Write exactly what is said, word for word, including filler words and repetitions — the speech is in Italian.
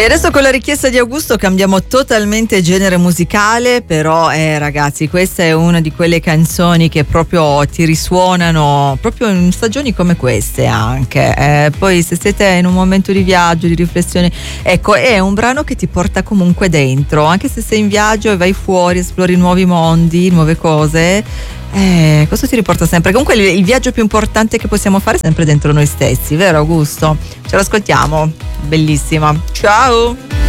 E adesso con la richiesta di Augusto cambiamo totalmente genere musicale, però eh, ragazzi, questa è una di quelle canzoni che proprio ti risuonano proprio in stagioni come queste anche. Eh, poi se siete in un momento di viaggio, di riflessione, ecco, è un brano che ti porta comunque dentro, anche se sei in viaggio e vai fuori, esplori nuovi mondi, nuove cose. Eh, questo ti riporta sempre. Comunque il, il viaggio più importante che possiamo fare è sempre dentro noi stessi, vero Augusto? Ce lo ascoltiamo, bellissima. Ciao!